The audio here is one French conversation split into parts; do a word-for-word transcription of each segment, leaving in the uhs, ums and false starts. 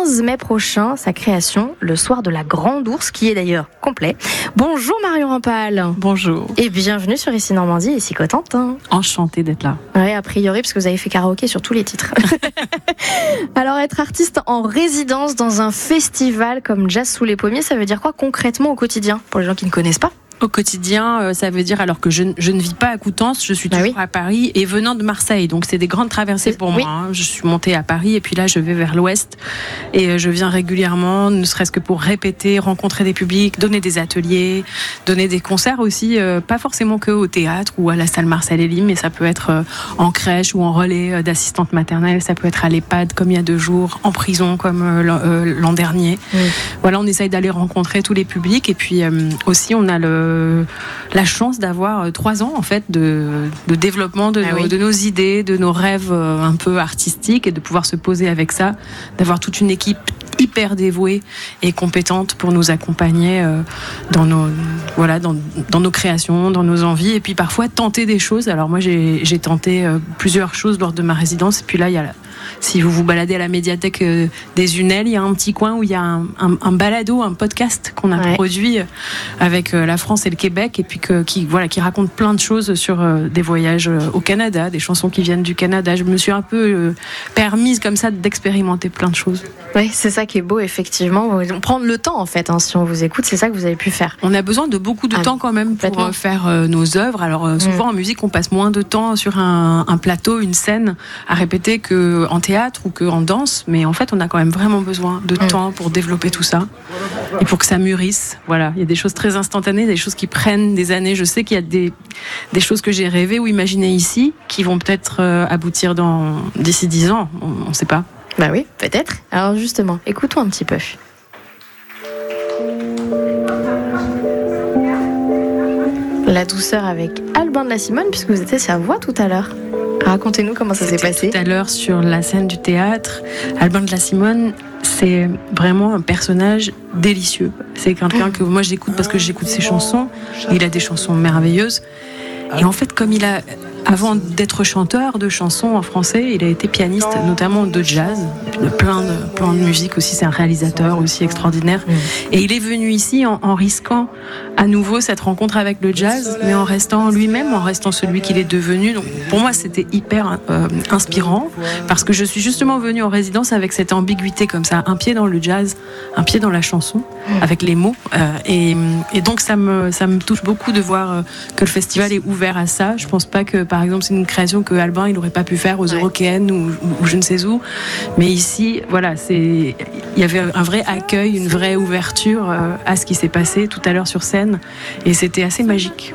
quinze mai prochain sa création, le soir de la Grande Ourse, qui est d'ailleurs complet. Bonjour Marion Rampal. Bonjour. Et bienvenue sur Ici Normandie, ici Cotentin. Enchantée d'être là. Oui, a priori, parce que vous avez fait karaoké sur tous les titres. Alors, être artiste en résidence dans un festival comme Jazz sous les pommiers, ça veut dire quoi concrètement au quotidien, pour les gens qui ne connaissent pas? Au quotidien, ça veut dire, alors que je, je ne vis pas à Coutances, je suis toujours ah oui. à Paris et venant de Marseille. Donc c'est des grandes traversées pour oui. moi. Hein. Je suis montée à Paris et puis là je vais vers l'ouest et je viens régulièrement, ne serait-ce que pour répéter, rencontrer des publics, donner des ateliers, donner des concerts aussi, euh, pas forcément que au théâtre ou à la salle Marcel Elim, mais ça peut être euh, en crèche ou en relais d'assistante maternelle, ça peut être à l'EHPAD comme il y a deux jours, en prison comme euh, l'an, euh, l'an dernier. Oui. Voilà, on essaye d'aller rencontrer tous les publics et puis euh, aussi on a le Euh, la chance d'avoir trois ans en fait de, de développement de, ah nos, oui. de nos idées, de nos rêves euh, un peu artistiques et de pouvoir se poser avec ça, d'avoir toute une équipe hyper dévouée et compétente pour nous accompagner euh, dans nos voilà dans, dans nos créations, dans nos envies et puis parfois tenter des choses. Alors moi j'ai, j'ai tenté euh, plusieurs choses lors de ma résidence et puis là il y a la, si vous vous baladez à la médiathèque euh, des Unelles, il y a un petit coin où il y a un, un, un balado, un podcast qu'on a ouais. produit avec euh, la France et le Québec et puis que, qui voilà qui raconte plein de choses sur euh, des voyages euh, au Canada, des chansons qui viennent du Canada. Je me suis un peu euh, permise comme ça d'expérimenter plein de choses. Oui, c'est ça qui est beau effectivement. Prendre le temps en fait, hein, si on vous écoute, c'est ça que vous avez pu faire. On a besoin de beaucoup de ah, temps quand même pour euh, faire euh, nos œuvres. Alors euh, souvent mmh. en musique, on passe moins de temps sur un, un plateau, une scène à répéter que en théâtre ou qu'en danse, mais en fait on a quand même vraiment besoin de mmh. temps pour développer tout ça et pour que ça mûrisse. Voilà, il y a des choses très instantanées, des choses qui prennent des années. Je sais qu'il y a des, des choses que j'ai rêvées ou imaginées ici qui vont peut-être euh, aboutir dans, d'ici dix ans, on ne sait pas. Bah oui, peut-être. Alors justement, écoutons un petit peu. La douceur avec Albin de la Simone, puisque vous étiez sa voix tout à l'heure. Racontez-nous comment ça C'était s'est passé. Tout à l'heure sur la scène du théâtre, Albin de la Simone, c'est vraiment un personnage délicieux. C'est quelqu'un que moi j'écoute parce que j'écoute ses chansons. Il a des chansons merveilleuses. Et en fait, comme il a, avant d'être chanteur de chansons en français, il a été pianiste, notamment de jazz, de plein de, plein de musique aussi. C'est un réalisateur aussi extraordinaire. Et il est venu ici en, en risquant à nouveau cette rencontre avec le jazz, mais en restant lui-même, en restant celui qu'il est devenu. Donc, pour moi, c'était hyper euh, inspirant, parce que je suis justement venue en résidence avec cette ambiguïté comme ça, un pied dans le jazz, un pied dans la chanson, avec les mots. Euh, et, et donc, ça me, ça me touche beaucoup de voir euh, que le festival est ouvert à ça. Je pense pas que, par exemple, c'est une création que Albin il aurait pas pu faire aux ouais. Eurokéennes ou, ou, ou je ne sais où. Mais ici, voilà, c'est, il y avait un vrai accueil, une vraie ouverture euh, à ce qui s'est passé tout à l'heure sur scène, et c'était assez magique.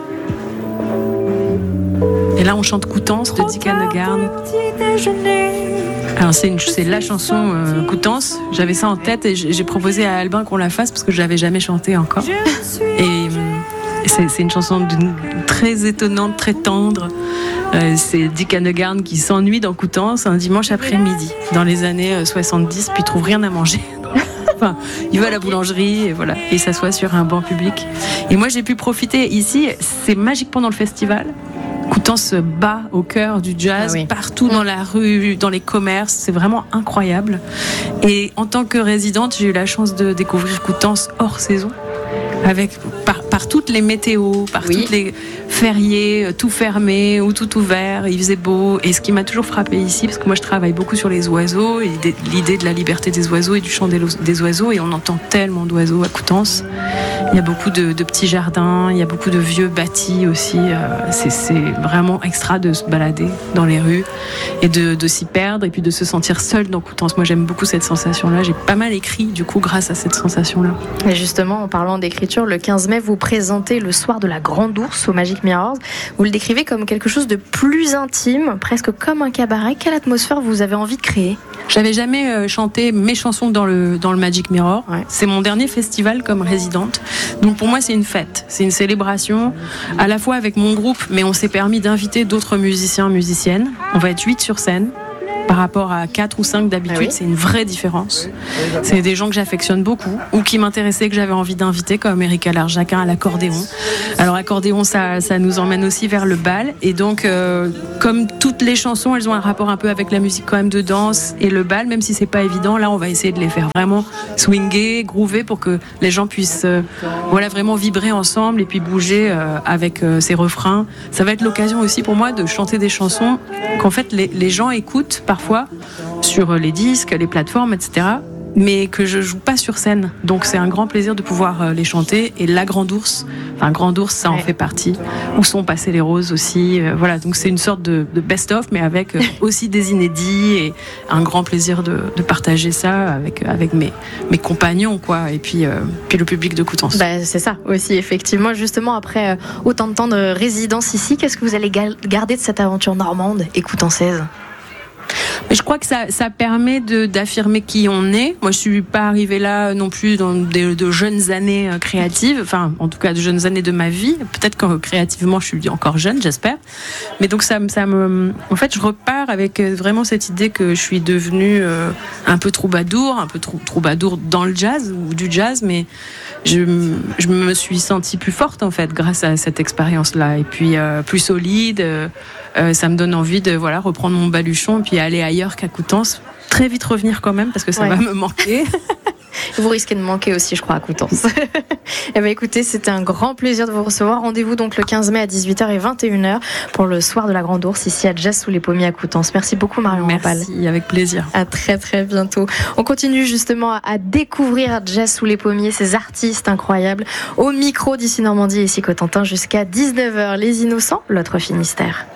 Et là, on chante Coutances de Dick Annegarn. Alors c'est, une, c'est la chanson euh, Coutances. J'avais ça en tête et j'ai proposé à Albin qu'on la fasse parce que je l'avais jamais chantée encore. Et c'est, c'est une chanson d'une, très étonnante, très tendre. Euh, c'est Dick Annegarn qui s'ennuie dans Coutances un dimanche après-midi dans les années soixante-dix, puis il trouve rien à manger. Enfin, il va à la boulangerie et voilà, et il s'assoit sur un banc public. Et moi j'ai pu profiter ici, c'est magique pendant le festival. Coutances se bat au cœur du jazz, ah oui. partout dans la rue, dans les commerces, c'est vraiment incroyable. Et en tant que résidente, j'ai eu la chance de découvrir Coutances hors saison, avec par, par toutes les météos, par oui. toutes les fériés, tout fermé ou tout ouvert, il faisait beau. Et ce qui m'a toujours frappé ici, parce que moi je travaille beaucoup sur les oiseaux et l'idée de la liberté des oiseaux et du chant des, des oiseaux, et on entend tellement d'oiseaux à Coutances. Il y a beaucoup de, de petits jardins, il y a beaucoup de vieux bâtis aussi. C'est, c'est vraiment extra de se balader dans les rues et de, de s'y perdre et puis de se sentir seul dans Coutances. Moi j'aime beaucoup cette sensation-là. J'ai pas mal écrit du coup grâce à cette sensation-là. Et justement, en parlant d'écriture, le quinze mai, vous présentez le soir de la Grande Ourse au Magic Mirrors. Vous le décrivez comme quelque chose de plus intime, presque comme un cabaret. Quelle atmosphère vous avez envie de créer ? J'avais jamais euh, chanté mes chansons dans le, dans le Magic Mirror. Ouais. C'est mon dernier festival comme résidente. Donc pour moi, c'est une fête. C'est une célébration, à la fois avec mon groupe, mais on s'est permis d'inviter d'autres musiciens, musiciennes. On va être huit sur scène. par rapport à quatre ou cinq d'habitude, ah oui. C'est une vraie différence. C'est des gens que j'affectionne beaucoup ou qui m'intéressaient, que j'avais envie d'inviter, comme Erika Larjaquin à l'accordéon. Alors accordéon, ça, ça nous emmène aussi vers le bal, et donc euh, comme toutes les chansons, elles ont un rapport un peu avec la musique quand même de danse et le bal, même si c'est pas évident. Là, on va essayer de les faire vraiment swinger, groover, pour que les gens puissent euh, voilà, vraiment vibrer ensemble et puis bouger euh, avec euh, ces refrains. Ça va être l'occasion aussi pour moi de chanter des chansons qu'en fait les, les gens écoutent parfois sur les disques, les plateformes, et cetera, mais que je joue pas sur scène. Donc c'est un grand plaisir de pouvoir les chanter. Et La Grande Ourse, enfin Grande Ourse, ça en ouais. fait partie. Où sont passées les roses aussi. Euh, voilà, donc c'est une sorte de, de best-of, mais avec euh, aussi des inédits, et un grand plaisir de, de partager ça avec avec mes mes compagnons, quoi. Et puis euh, puis le public de Coutances. Bah, c'est ça aussi, effectivement. Justement, après euh, autant de temps de résidence ici, qu'est-ce que vous allez garder de cette aventure normande et coutançaise ? Mais je crois que ça, ça permet de, d'affirmer qui on est. Moi, je suis pas arrivée là non plus dans des, de jeunes années créatives, enfin, en tout cas, de jeunes années de ma vie. Peut-être que créativement, je suis encore jeune, j'espère. Mais donc, ça, ça me, en fait, je repars avec vraiment cette idée que je suis devenue euh, un peu troubadour, un peu trou, troubadour dans le jazz ou du jazz, mais je, je me suis sentie plus forte, en fait, grâce à cette expérience-là. Et puis, euh, plus solide. Euh, Euh, ça me donne envie de voilà, reprendre mon baluchon et puis aller ailleurs qu'à Coutances. Très vite revenir quand même, parce que ça ouais. va me manquer. Vous risquez de manquer aussi, je crois, à Coutances. Eh bien, écoutez, c'était un grand plaisir de vous recevoir. Rendez-vous donc le quinze mai à dix-huit heures et vingt et une heures pour le soir de la Grande Ourse ici à Jazz sous les Pommiers à Coutances. Merci beaucoup, Marion Rampal. Merci, avec plaisir. À très très bientôt. On continue justement à découvrir Jazz sous les Pommiers, ces artistes incroyables, au micro d'ici Normandie et ici Cotentin jusqu'à dix-neuf heures. Les Innocents, l'autre Finistère.